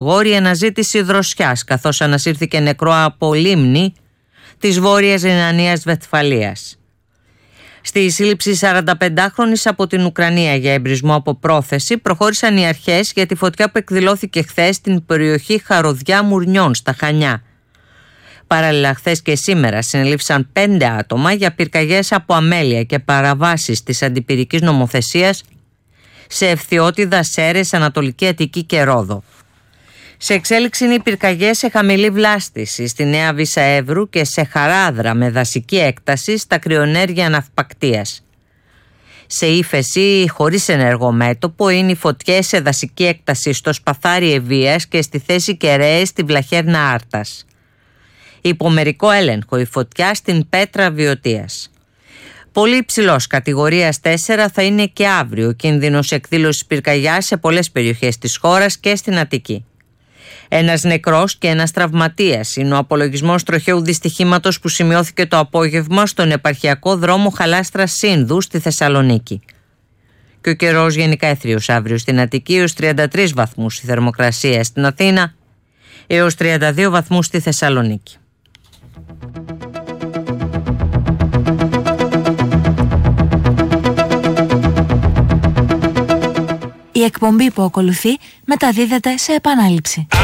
Αγόρι αναζήτηση δροσιάς, καθώς ανασύρθηκε νεκρό από λίμνη της Βόρειας Ρινανίας Βεσφαλίας. Στη σύλληψη 45χρονης από την Ουκρανία για εμπρισμό από πρόθεση προχώρησαν οι αρχές για τη φωτιά που εκδηλώθηκε χθες στην περιοχή Χαροδιά Μουρνιών στα Χανιά. Παράλληλα, χθες και σήμερα συνελήφθησαν 5 άτομα για πυρκαγιές από αμέλεια και παραβάσεις της αντιπυρικής νομοθεσίας σε Ευθυότιδα, Σέρρες, Ανατολική Αττική και Ρόδο. Σε εξέλιξη είναι οι πυρκαγιές σε χαμηλή βλάστηση στη Νέα Βύσσα Εύρου και σε Χαράδρα με δασική έκταση στα κρυονέργεια ναυπακτείας. Σε ύφεση χωρίς ενεργό μέτωπο είναι οι φωτιές σε δασική έκταση στο Σπαθάρι Ευβοίας και στη θέση Κεραίες στη Βλαχέρνα Άρτας. Υπό μερικό έλεγχο η φωτιά στην Πέτρα Βιωτίας. Πολύ υψηλός κατηγορίας 4 θα είναι και αύριο ο κίνδυνος εκδήλωσης πυρκαγιάς σε πολλές περιοχές της χώρας και στην Αττική. Ένας νεκρός και ένας τραυματίας είναι ο απολογισμός τροχαίου δυστυχήματος που σημειώθηκε το απόγευμα στον επαρχιακό δρόμο Χαλάστρας Σύνδου στη Θεσσαλονίκη. Και ο καιρός γενικά αίθριος αύριο στην Αττική έως 33 βαθμούς η θερμοκρασία, στην Αθήνα έως 32 βαθμούς στη Θεσσαλονίκη. Η εκπομπή που ακολουθεί μεταδίδεται σε επανάληψη.